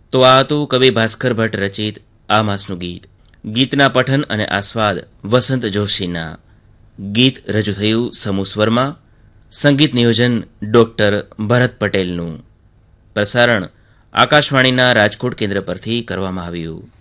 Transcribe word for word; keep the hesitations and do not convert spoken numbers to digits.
તો આ હતું કવિ ભાસ્કર ભટ્ટ રચિત આ માસનું ગીત. ગીતના પઠન અને આસ્વાદ વસંત જોશીના. ગીત રજૂ થયું સમૂહ સ્વરમાં. સંગીત નિયોજન ડોક્ટર ભરત પટેલનું. પ્રસારણ આકાશવાણીના રાજકોટ કેન્દ્ર પરથી કરવામાં આવ્યું.